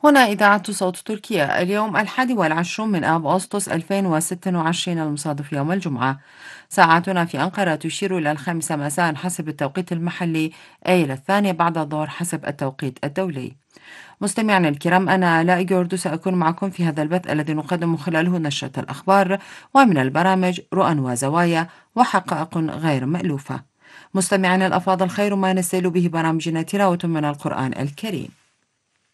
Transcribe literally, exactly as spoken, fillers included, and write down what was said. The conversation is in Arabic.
هنا إذاعة صوت تركيا. اليوم الحادي والعشرون من آب أغسطس ألفين وستة وعشرين المصادف يوم الجمعة. ساعتنا في أنقرة تشير إلى الخامسة مساء حسب التوقيت المحلي، أي إلى الثانية بعد الظهر حسب التوقيت الدولي. مستمعينا الكرام، أنا آلاء جوردو سأكون معكم في هذا البث الذي نقدم خلاله نشرة الأخبار ومن البرامج رؤى وزوايا وحقائق غير مألوفة. مستمعينا الأفاضل، خير ما نسيل به برامجنا تلاوة من القرآن الكريم.